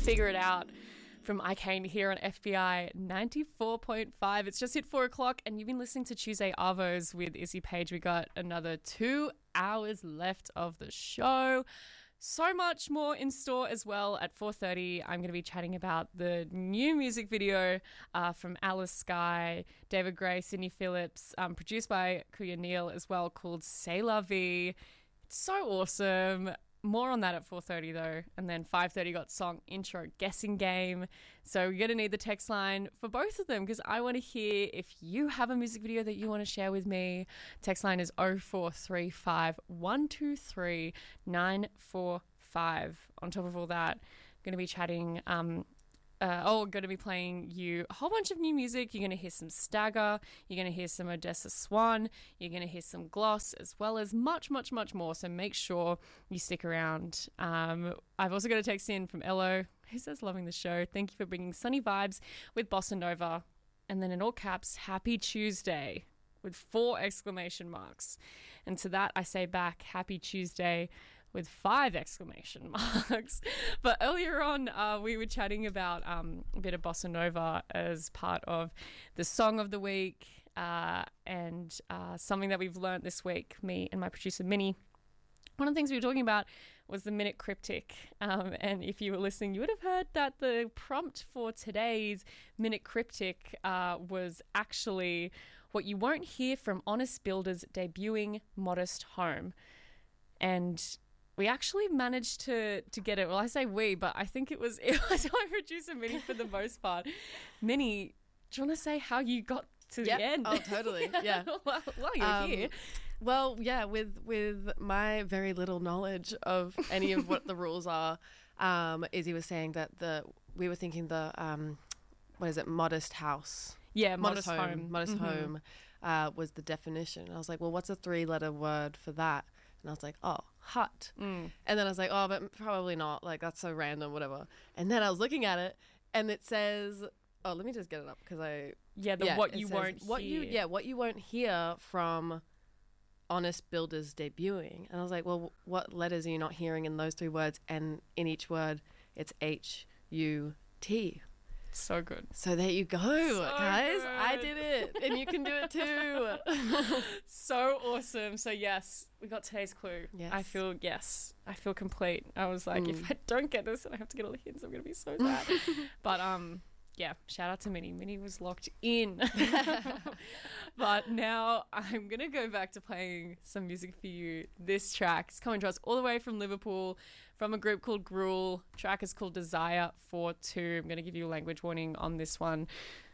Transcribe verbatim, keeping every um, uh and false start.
Figure It Out from I Kane here on F B I ninety-four point five. It's just hit four o'clock and you've been listening to Tuesday Arvos with Izzy Page. We got another two hours left of the show. So much more in store as well. At four thirty, I'm going to be chatting about the new music video uh, from Alice Skye, David Gray, Sydney Phillips, um, produced by Kuya Neal as well, called C'est La Vie. It's so awesome. More on that at four thirty though. And then five thirty got song intro guessing game. So you're going to need the text line for both of them because I want to hear if you have a music video that you want to share with me. Text line is oh four three five, one two three, nine four five. On top of all that, I'm going to be chatting... Um, Uh, oh, going to be playing you a whole bunch of new music. You're going to hear some Stagger. You're going to hear some Odessa Swan. You're going to hear some Gloss, as well as much, much, much more. So make sure you stick around. Um, I've also got a text in from Ello, who says, loving the show. Thank you for bringing sunny vibes with Bossa Nova. And then in all caps, happy Tuesday with four exclamation marks. And to that, I say back, happy Tuesday with five exclamation marks. But earlier on, uh, we were chatting about um, a bit of Bossa Nova as part of the Song of the Week uh, and uh, something that we've learnt this week, me and my producer, Minnie. One of the things we were talking about was the Minute Cryptic. Um, and if you were listening, you would have heard that the prompt for today's Minute Cryptic uh, was actually what you won't hear from Honest Builders debuting Modest Home. And we actually managed to to get it. Well, I say we, but I think it was, it was my producer, Minnie, for the most part. Minnie, do you want to say how you got to yep. the end? Oh, totally. Yeah. well, well, you're um, here. Well, yeah, with with my very little knowledge of any of what the rules are, um, Izzy was saying that the we were thinking the, um, what is it, modest house. Yeah, modest, modest home. home. Modest mm-hmm. home uh, was the definition. And I was like, well, what's a three-letter word for that? And I was like, oh, hut. Mm. And then I was like, oh, but probably not. Like, that's so random, whatever. And then I was looking at it, and it says, oh, let me just get it up because I... Yeah, the yeah, what it you says, won't what hear. You, yeah, what you won't hear from Honest Builders debuting. And I was like, well, what letters are you not hearing in those three words? And in each word, it's H U T. So good. So there you go, so guys. Good. I did it, and you can do it too. So awesome. So yes, we got today's clue. Yes. I feel yes, I feel complete. I was like, Mm. if I don't get this and I have to get all the hints, I'm gonna be so sad. But um, yeah, shout out to Minnie. Minnie was locked in. But now I'm gonna go back to playing some music for you. This track is coming to us all the way from Liverpool, from a group called Gruel. Track is called Desire four two. I'm gonna give you a language warning on this one.